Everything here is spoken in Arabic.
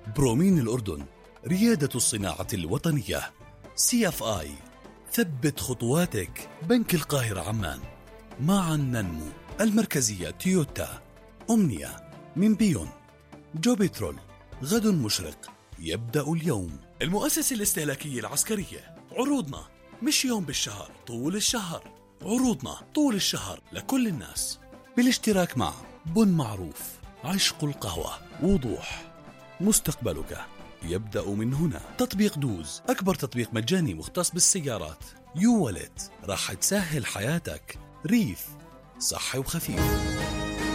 برومين الأردن، ريادة الصناعة الوطنية. CFI، ثبت خطواتك. بنك القاهرة عمان. معا ننمو. المركزية تويوتا. أمنية من بيون. جوبيترول، غد مشرق يبدأ اليوم. المؤسسة الاستهلاكية العسكرية، عروضنا مش يوم بالشهر، طول الشهر. عروضنا طول الشهر لكل الناس، بالاشتراك مع بن معروف، عشق القهوة، وضوح. مستقبلك يبدأ من هنا. تطبيق دوز، أكبر تطبيق مجاني مختص بالسيارات. يو ولد، راح تسهل حياتك. ريف، صحي وخفيف.